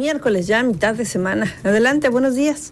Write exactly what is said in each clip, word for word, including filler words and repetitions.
miércoles, ya mitad de semana. Adelante, buenos días.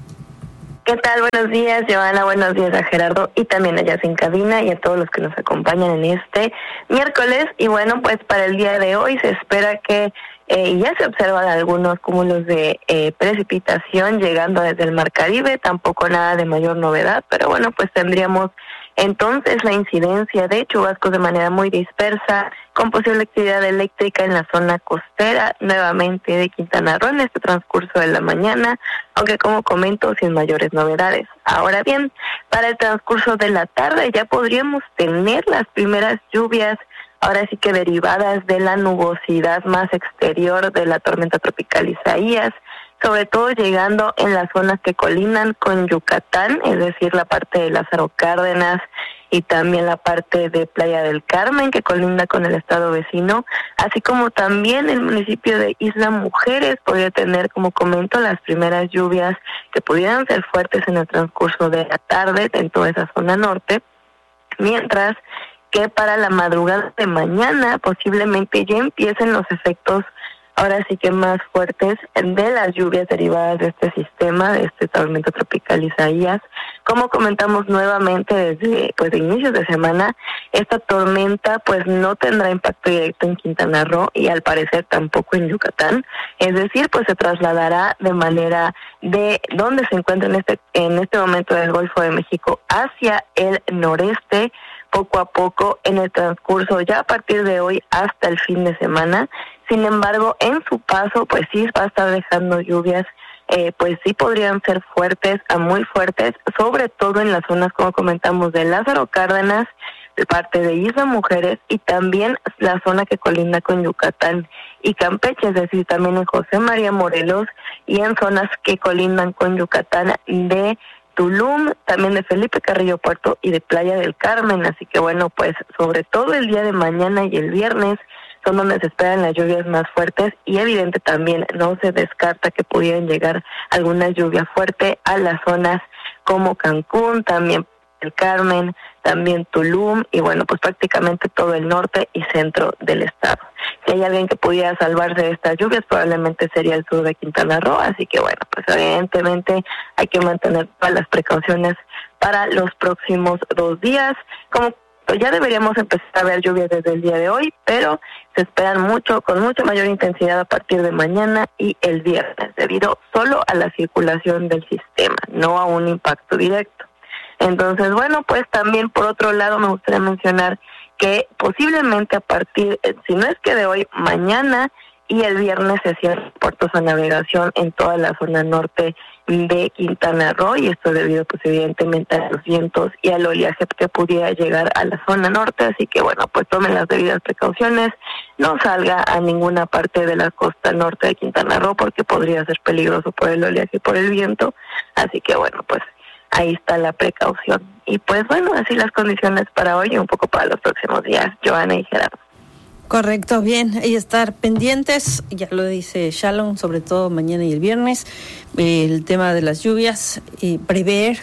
¿Qué tal? Buenos días, Joana. Buenos días a Gerardo y también allá sin cabina y a todos los que nos acompañan en este miércoles. Y bueno, pues para el día de hoy se espera que eh, ya se observan algunos cúmulos de eh, precipitación llegando desde el Mar Caribe, tampoco nada de mayor novedad, pero bueno, pues tendríamos entonces la incidencia de chubascos de manera muy dispersa, con posible actividad eléctrica en la zona costera, nuevamente de Quintana Roo en este transcurso de la mañana, aunque como comento, sin mayores novedades. Ahora bien, para el transcurso de la tarde ya podríamos tener las primeras lluvias, ahora sí que derivadas de la nubosidad más exterior de la tormenta tropical Isaías, sobre todo llegando en las zonas que colindan con Yucatán, es decir, la parte de Lázaro Cárdenas y también la parte de Playa del Carmen, que colinda con el estado vecino, así como también el municipio de Isla Mujeres podría tener, como comento, las primeras lluvias que pudieran ser fuertes en el transcurso de la tarde en toda esa zona norte, mientras que para la madrugada de mañana posiblemente ya empiecen los efectos ahora sí que más fuertes de las lluvias derivadas de este sistema, de este tormenta tropical Isaías. Como comentamos nuevamente desde pues de inicios de semana, esta tormenta pues no tendrá impacto directo en Quintana Roo y al parecer tampoco en Yucatán, es decir, pues se trasladará de manera de donde se encuentra en este en este momento del Golfo de México hacia el noreste, poco a poco en el transcurso ya a partir de hoy hasta el fin de semana. Sin embargo, en su paso, pues sí va a estar dejando lluvias, eh, pues sí podrían ser fuertes a muy fuertes, sobre todo en las zonas, como comentamos, de Lázaro Cárdenas, de parte de Isla Mujeres y también la zona que colinda con Yucatán y Campeche, es decir, también en José María Morelos y en zonas que colindan con Yucatán de Tulum, también de Felipe Carrillo Puerto y de Playa del Carmen. Así que bueno, pues sobre todo el día de mañana y el viernes son donde se esperan las lluvias más fuertes y evidente también no se descarta que pudieran llegar alguna lluvia fuerte a las zonas como Cancún, también el Carmen, también Tulum y bueno, pues prácticamente todo el norte y centro del estado. Si hay alguien que pudiera salvarse de estas lluvias, probablemente sería el sur de Quintana Roo, así que bueno, pues evidentemente hay que mantener todas las precauciones para los próximos dos días. Como pues ya deberíamos empezar a ver lluvias desde el día de hoy, pero se esperan mucho, con mucha mayor intensidad a partir de mañana y el viernes, debido solo a la circulación del sistema, no a un impacto directo. Entonces, bueno, pues también por otro lado me gustaría mencionar que posiblemente a partir, si no es que de hoy, mañana y el viernes se cierran puertos a navegación en toda la zona norte de Quintana Roo, y esto debido pues evidentemente a los vientos y al oleaje que pudiera llegar a la zona norte, así que bueno, pues tomen las debidas precauciones, no salga a ninguna parte de la costa norte de Quintana Roo porque podría ser peligroso por el oleaje y por el viento, así que bueno, pues ahí está la precaución. Y pues bueno, así las condiciones para hoy y un poco para los próximos días, Joana y Gerardo. Correcto, bien, y estar pendientes, ya lo dice Shalom, sobre todo mañana y el viernes, eh, el tema de las lluvias, eh, prever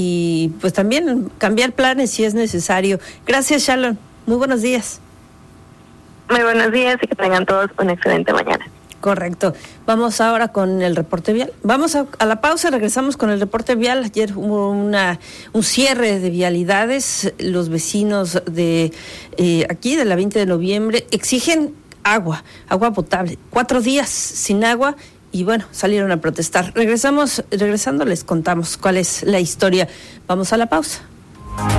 y pues también cambiar planes si es necesario. Gracias, Shalom, muy buenos días. Muy buenos días y que tengan todos una excelente mañana. Correcto. Vamos ahora con el reporte vial. Vamos a, a la pausa, regresamos con el reporte vial. Ayer hubo una un cierre de vialidades. Los vecinos de eh, aquí, de la veinte de noviembre, exigen agua, agua potable. Cuatro días sin agua y bueno, salieron a protestar. Regresamos, regresando les contamos cuál es la historia. Vamos a la pausa.